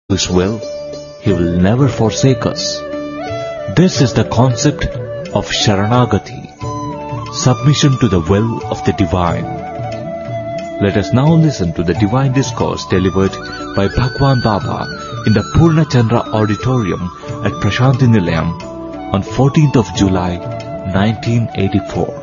His will, He will never forsake us. This is the concept of Sharanagati, submission to the will of the Divine. Let us now listen to the Divine Discourse delivered by Bhagwan Baba in the Purna Chandra Auditorium at Prashanti Nilayam on 14th of July, 1984.